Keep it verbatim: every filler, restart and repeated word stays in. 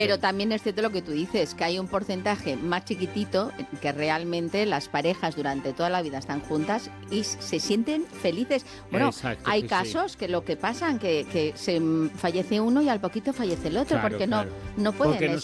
Pero también es cierto lo que tú dices, que hay un porcentaje más chiquitito que realmente las parejas durante toda la vida están juntas y se sienten felices. Bueno, Exacto, hay sí, casos sí. que lo que pasan, que, que se fallece uno y al poquito fallece el otro, Claro, porque claro. no, no pueden Porque no